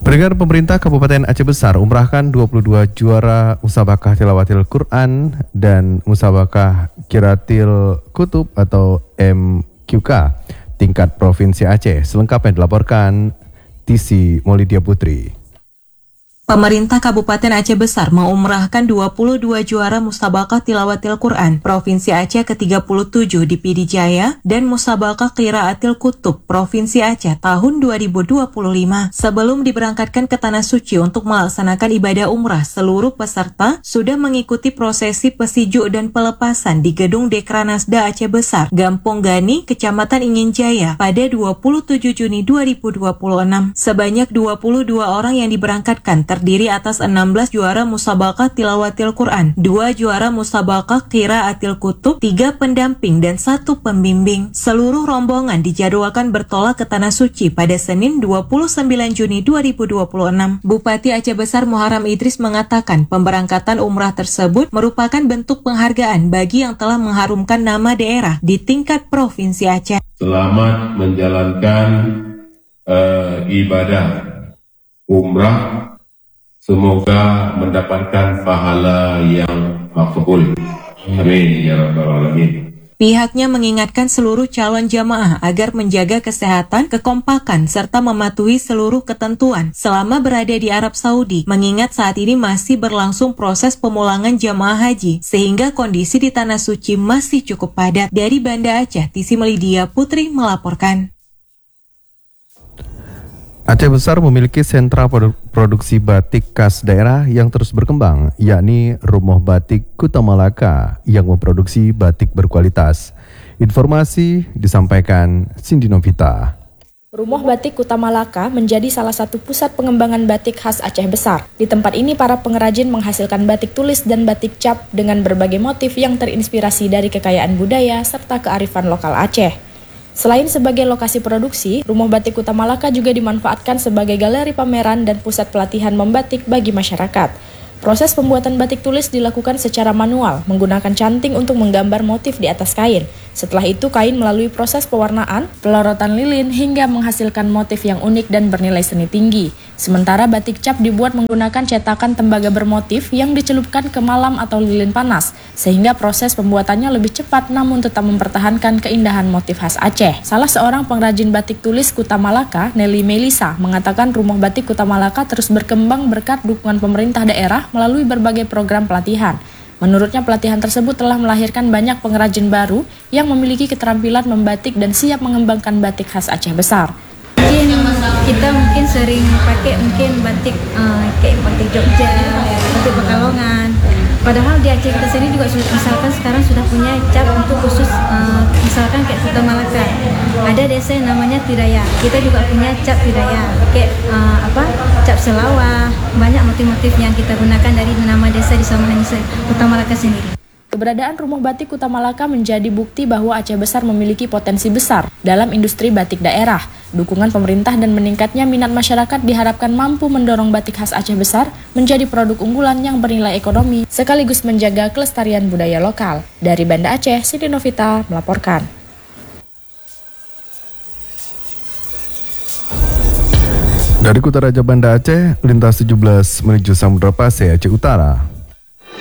Pendengar, pemerintah Kabupaten Aceh Besar umrahkan 22 juara musabakah tilawatil Quran dan musabakah Qiraatil Kutub atau MQK tingkat Provinsi Aceh. Selengkapnya dilaporkan Tisi Maulidia Putri. Pemerintah Kabupaten Aceh Besar mengumrahkan 22 juara musabakah tilawatil Quran Provinsi Aceh ke-37 di Pidijaya dan musabakah Qiraatil Kutub Provinsi Aceh tahun 2025. Sebelum diberangkatkan ke Tanah Suci untuk melaksanakan ibadah umrah, seluruh peserta sudah mengikuti prosesi pesijuk dan pelepasan di Gedung Dekranasda Aceh Besar, Gampong Gani, Kecamatan Ingin Jaya pada 27 Juni 2026. Sebanyak 22 orang yang diberangkatkan terdiri atas 16 juara musabakah tilawatil Quran, 2 juara musabakah Qiraatil Kutub, 3 pendamping dan 1 pembimbing. Seluruh rombongan dijadwalkan bertolak ke Tanah Suci pada Senin 29 Juni 2026. Bupati Aceh Besar Muharram Idris mengatakan pemberangkatan umrah tersebut merupakan bentuk penghargaan bagi yang telah mengharumkan nama daerah di tingkat Provinsi Aceh. Selamat menjalankan ibadah umrah. Semoga mendapatkan pahala yang makbul. Amin ya rabbal alamin. Pihaknya mengingatkan seluruh calon jamaah agar menjaga kesehatan, kekompakan, serta mematuhi seluruh ketentuan selama berada di Arab Saudi, mengingat saat ini masih berlangsung proses pemulangan jamaah haji, sehingga kondisi di Tanah Suci masih cukup padat. Dari Banda Aceh, Tisi Maulidia Putri melaporkan. Aceh Besar memiliki sentra produksi batik khas daerah yang terus berkembang, yakni Rumah Batik Kuta Malaka yang memproduksi batik berkualitas. Informasi disampaikan Cindy Novita. Rumah Batik Kuta Malaka menjadi salah satu pusat pengembangan batik khas Aceh Besar. Di tempat ini para pengrajin menghasilkan batik tulis dan batik cap dengan berbagai motif yang terinspirasi dari kekayaan budaya serta kearifan lokal Aceh. Selain sebagai lokasi produksi, Rumah Batik Kuta Malaka juga dimanfaatkan sebagai galeri pameran dan pusat pelatihan membatik bagi masyarakat. Proses pembuatan batik tulis dilakukan secara manual, menggunakan canting untuk menggambar motif di atas kain. Setelah itu, kain melalui proses pewarnaan, pelorotan lilin, hingga menghasilkan motif yang unik dan bernilai seni tinggi. Sementara batik cap dibuat menggunakan cetakan tembaga bermotif yang dicelupkan ke malam atau lilin panas, sehingga proses pembuatannya lebih cepat namun tetap mempertahankan keindahan motif khas Aceh. Salah seorang pengrajin batik tulis Kuta Malaka, Nelly Melisa, mengatakan Rumah Batik Kuta Malaka terus berkembang berkat dukungan pemerintah daerah melalui berbagai program pelatihan. Menurutnya pelatihan tersebut telah melahirkan banyak pengrajin baru yang memiliki keterampilan membatik dan siap mengembangkan batik khas Aceh Besar. Kita mungkin sering pakai batik kayak batik Jogja, batik Pekalongan. Padahal di Aceh kita sini juga misalkan sekarang sudah punya cap untuk khusus misalkan kayak Kuta Malaka. Ada desa yang namanya Tidaya. Kita juga punya cap Tidaya. Kayak cap Selawah. Banyak motif-motif yang kita gunakan dari nama desa di Kuta Malaka sendiri. Keberadaan Rumah Batik Kuta Malaka menjadi bukti bahwa Aceh Besar memiliki potensi besar dalam industri batik daerah. Dukungan pemerintah dan meningkatnya minat masyarakat diharapkan mampu mendorong batik khas Aceh Besar menjadi produk unggulan yang bernilai ekonomi sekaligus menjaga kelestarian budaya lokal. Dari Banda Aceh, Cindy Novita melaporkan. Dari Kota Raja Banda Aceh, lintas 17 menuju Samudra Pasai, Aceh Utara.